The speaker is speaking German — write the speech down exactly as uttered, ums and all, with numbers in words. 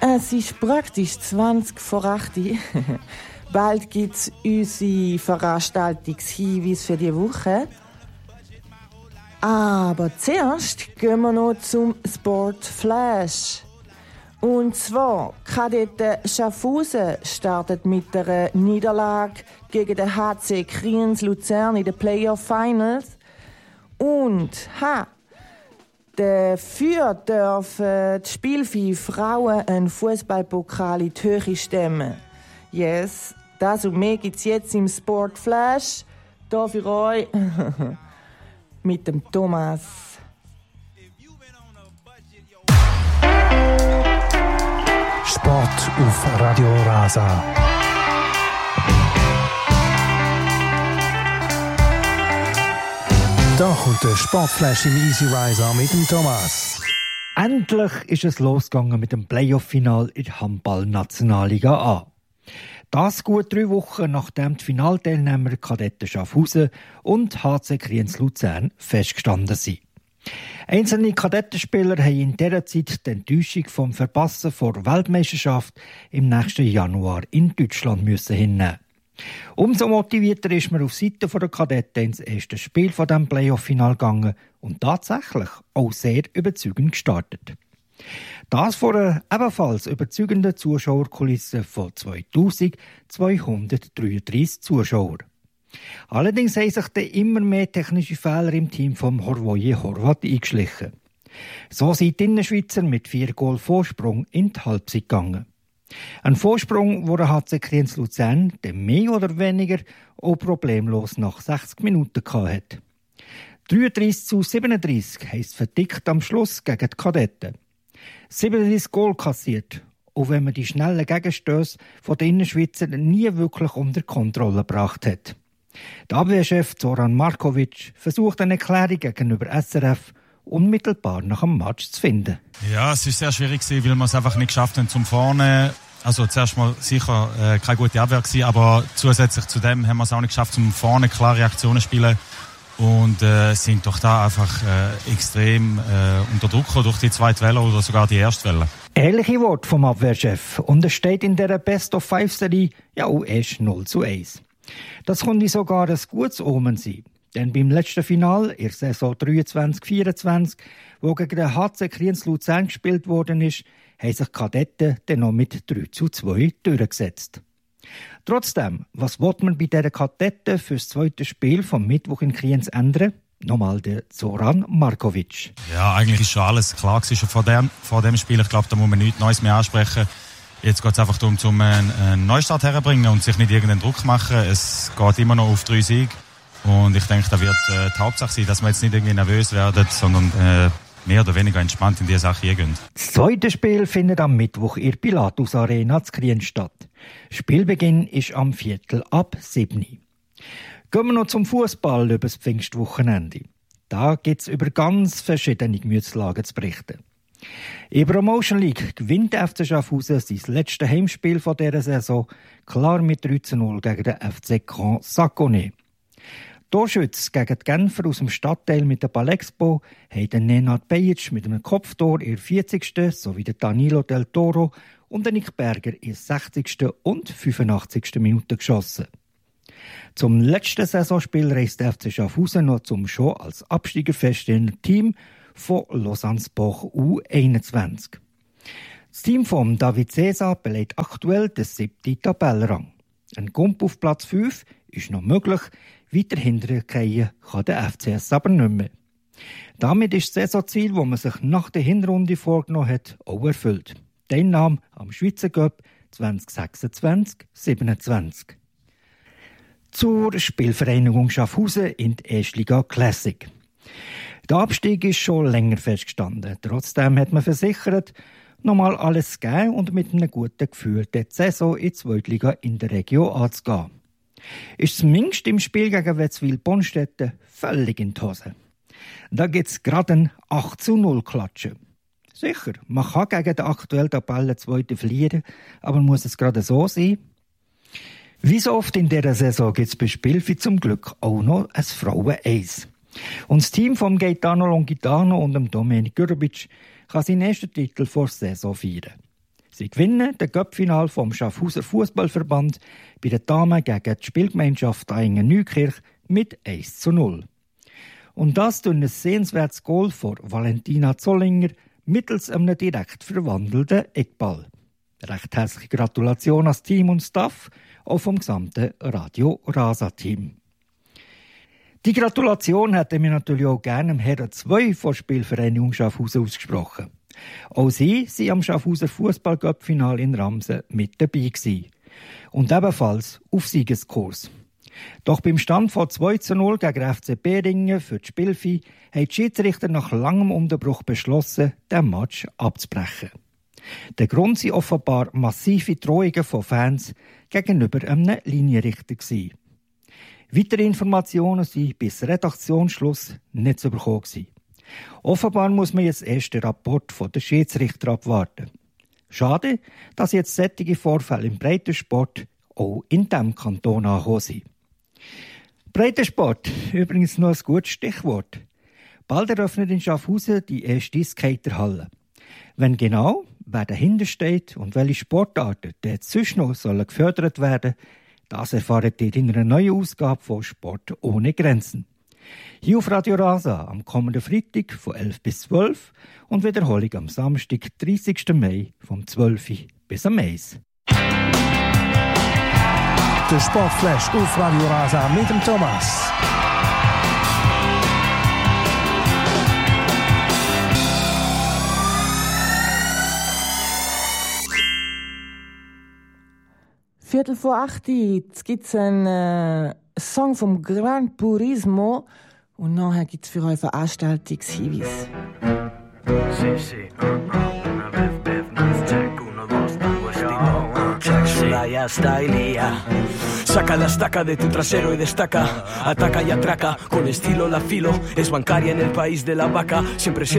Es ist praktisch zwanzig vor acht. Bald gibt es unsere Veranstaltungshinweise für die Woche. Aber zuerst gehen wir noch zum Sport Flash. Und zwar, Kadette Schaffhausen startet mit einer Niederlage gegen den H C Kriens Luzern in den Playoff Finals. Und, ha, dafür dürfen die Spielvieh Frauen einen Fußballpokal in die Höhe stemmen. Yes, das und mehr gibt's jetzt im Sport Flash. Da für euch mit dem Thomas. Sport auf Radio Rasa. Da kommt der Sportflash im Easy Riser mit dem Thomas. Endlich ist es losgegangen mit dem Playoff-Final in der Handball-Nationalliga A. Das gut drei Wochen nachdem die Finalteilnehmer Kadette Schaffhausen und H C Kriens Luzern festgestanden sind. Einzelne Kadettenspieler haben in dieser Zeit die Enttäuschung vom Verpassen der Weltmeisterschaft im nächsten Januar in Deutschland müssen hinnehmen. Umso motivierter ist man auf Seite der Kadetten ins erste Spiel von diesem Playoff-Final gegangen und tatsächlich auch sehr überzeugend gestartet. Das vor einer ebenfalls überzeugenden Zuschauerkulisse von zweitausendzweihundertdreiunddreißig Zuschauern. Allerdings haben sich dann immer mehr technische Fehler im Team vom Horvoje Horvat eingeschlichen. So sind die Innenschweizer mit vier Goal Vorsprung in die Halbzeit gegangen. Ein Vorsprung, wo der H C Kriens Luzern dann mehr oder weniger auch problemlos nach sechzig Minuten hatte. dreiunddreißig zu siebenunddreißig heisst verdickt am Schluss gegen die Kadetten. siebenunddreißig Goal kassiert, auch wenn man die schnellen Gegenstöße von den Innerschweizer nie wirklich unter Kontrolle gebracht hat. Der Abwehrchef Zoran Markovic versucht eine Erklärung gegenüber S R F unmittelbar nach dem Match zu finden. Ja, es war sehr schwierig, weil wir es einfach nicht geschafft haben zum Vorne. Also zuerst mal sicher äh, keine gute Abwehr gewesen, aber zusätzlich zu dem haben wir es auch nicht geschafft, zum Vorne klare Aktionen zu spielen. Und äh, sind doch da einfach äh, extrem äh, unter Druck durch die zweite Welle oder sogar die erste Welle. Ehrliche Worte vom Abwehrchef. Und es steht in dieser Best-of-Five-Serie ja auch erst null zu eins. Das könnte sogar ein gutes Omen sein. Denn beim letzten Final, in der Saison dreiundzwanzig vierundzwanzig, wo gegen den H C Kriens Luzern gespielt worden ist, haben sich Kadetten dann noch mit drei zu zwei durchgesetzt. Trotzdem, was will man bei dieser Kadetten für das zweite Spiel vom Mittwoch in Kriens ändern? Nochmal der Zoran Markovic. Ja, eigentlich ist schon alles klar gewesen, schon vor dem, vor dem Spiel. Ich glaube, da muss man nichts Neues mehr ansprechen. Jetzt geht es einfach darum, zum einen Neustart herzubringen und sich nicht irgendeinen Druck machen. Es geht immer noch auf drei Siege. Und ich denke, da wird äh, die Hauptsache sein, dass wir jetzt nicht irgendwie nervös werden, sondern äh, mehr oder weniger entspannt in diese Sache hier gehen. Das zweite Spiel findet am Mittwoch in der Pilatus Arena zu Kriens statt. Spielbeginn ist am Viertel ab sieben. Gehen wir noch zum Fußball über das Pfingstwochenende. Da gibt es über ganz verschiedene Gemütslagen zu berichten. In der Promotion League gewinnt der F C Schaffhausen sein letztes Heimspiel von dieser Saison klar mit drei zu null gegen den F C Grand Saconnet. Torschütze gegen die Genfer aus dem Stadtteil mit der Balexpo haben Nenad Bejic mit einem Kopftor in der vierzigsten sowie der Danilo Del Toro und der Nick Berger in der sechzigsten und fünfundachtzigsten Minute geschossen. Zum letzten Saisonspiel reist der F C Schaffhausen noch zum schon als Absteiger feststehenden Team von Lausanne-Boch U einundzwanzig. Das Team von David Cesar belegt aktuell den siebten Tabellenrang. Ein Gump auf Platz fünf ist noch möglich, weiter hintergehen kann der F C S aber nicht mehr. Damit ist das Saisonziel, das man sich nach der Hinrunde vorgenommen hat, auch erfüllt. Teilnahme am Schweizer Cup zwanzig sechsundzwanzig siebenundzwanzig. Zur Spielvereinigung Schaffhausen in die Erstliga Classic. Der Abstieg ist schon länger festgestanden. Trotzdem hat man versichert, nochmal alles zu geben und mit einem guten Gefühl die Saison in die Zweitliga in der Region anzugehen. Ist zumindest im Spiel gegen Wetzwil-Bonstetten völlig in die Hose. Da gibt es gerade ein acht zu null Klatschen. Sicher, man kann gegen den aktuellen Tabellenzweiten verlieren, aber muss es gerade so sein? Wie so oft in dieser Saison gibt es bei Spielfi zum Glück auch noch ein Frauen-Eis. Und das Team von Gaetano Longitano und dem Domenik Gürbic kann seinen ersten Titel vor der Saison feiern. Sie gewinnen das Cup-Final vom Schaffhauser Fußballverband bei den Damen gegen die Spielgemeinschaft Aingen-Neukirch mit eins zu null. Und das durch ein sehenswertes Goal von Valentina Zollinger mittels einem direkt verwandelten Eckball. Recht herzliche Gratulation ans Team und Staff, auch vom gesamten Radio Rasa-Team. Die Gratulation hätten wir natürlich auch gerne im Herren zwei von Spielvereinigung Schaffhausen ausgesprochen. Auch sie waren am Schaffhauser Fußball-Cup-Final in Ramsen mit dabei gewesen. Und ebenfalls auf Siegeskurs. Doch beim Stand von zwei zu null gegen F C Beringen für die Spielvieh haben die Schiedsrichter nach langem Unterbruch beschlossen, den Match abzubrechen. Der Grund sind offenbar massive Drohungen von Fans gegenüber einem Linienrichter gewesen. Weitere Informationen sind bis Redaktionsschluss nicht zu bekommen. Offenbar muss man jetzt erst den Rapport von den Schiedsrichter abwarten. Schade, dass jetzt solche Vorfälle im Breitensport auch in diesem Kanton angekommen sind. Breitensport, übrigens noch ein gutes Stichwort. Bald eröffnet in Schaffhausen die erste Skaterhalle. Wenn genau, wer dahinter steht und welche Sportarten dort sonst noch sollen gefördert werden, das erfahrt ihr in einer neuen Ausgabe von Sport ohne Grenzen. Hier auf Radio Rasa am kommenden Freitag von elf bis zwölf und Wiederholung am Samstag, dreißigsten Mai, vom zwölf bis am eins. Der Sportflash auf Radio Rasa mit dem Thomas. Viertel vor acht, jetzt gibt es einen äh, Song vom Gran Purismo und nachher gibt es für euch Veranstaltungshinweis. Sí, sí, uh, uh, una vez, vez, nice check, uno, dos, tu estilo, uh, check, chula, ya está, Ilia. Saca la estaca de tu trasero y destaca, ataca y atraca, con estilo la filo, es bancaria en el país de la vaca, siempre siempre